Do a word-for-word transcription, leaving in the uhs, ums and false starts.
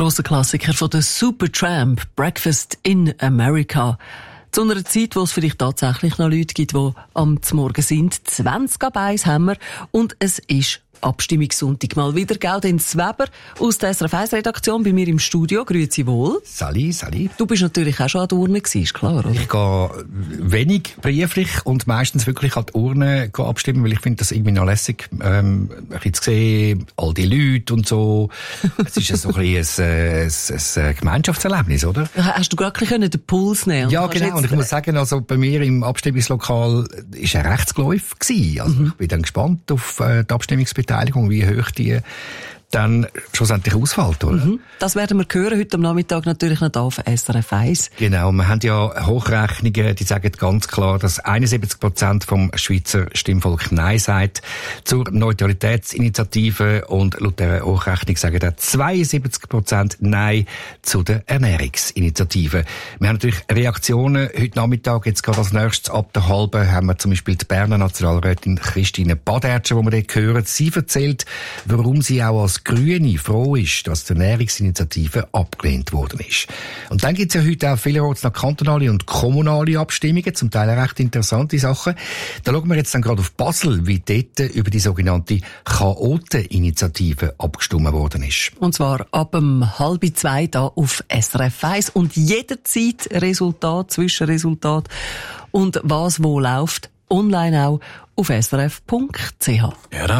grosser Klassiker von der Supertramp, Breakfast in America. Zu einer Zeit, wo es vielleicht tatsächlich noch Leute gibt, die am Morgen sind. zwanzig ab eins haben wir und es ist Abstimmungssonntag mal wieder. Gaudenz Weber aus der S R F eins Redaktion bei mir im Studio. Grüezi wohl. Sali, Sali. Du bist natürlich auch schon an der Urne gewesen, ist klar, oder? Ich gehe wenig brieflich und meistens wirklich an die Urne abstimmen, weil ich finde das irgendwie noch lässig. Ähm, ein bisschen zu sehen, all die Leute und so. Es ist ja so ein bisschen ein, ein, ein Gemeinschaftserlebnis, oder? Hast du gerade den Puls nehmen? Ja, genau. Und ich muss sagen, also bei mir im Abstimmungslokal ist ein Rechtsgeläuf gewesen. Also mhm. ich bin dann gespannt auf äh, die Abstimmungsbeteiligung. Wie hoch die dann schlussendlich ausfällt, oder? Mhm. Das werden wir hören heute am Nachmittag natürlich noch auf S R F eins. Genau, wir haben ja Hochrechnungen, die sagen ganz klar, dass einundsiebzig Prozent vom Schweizer Stimmvolk Nein sagt zur Neutralitätsinitiative und laut der Hochrechnung sagen dann zweiundsiebzig Prozent Nein zu der Ernährungsinitiative. Wir haben natürlich Reaktionen heute Nachmittag, jetzt gerade als nächstes ab der halben haben wir zum Beispiel die Berner Nationalrätin Christine Badertscher, wo wir dort hören. Sie erzählt, warum sie auch als Grüne froh ist, dass die Ernährungsinitiative abgelehnt worden ist. Und dann gibt es ja heute auch vielerorts noch kantonale und kommunale Abstimmungen, zum Teil recht interessante Sachen. Da schauen wir jetzt dann gerade auf Basel, wie dort über die sogenannte Chaoten-Initiative abgestimmt worden ist. Und zwar ab um halb zwei da auf S R F eins und jederzeit Resultat, Zwischenresultat und was wo läuft, online auch auf s r f punkt c h. Ja,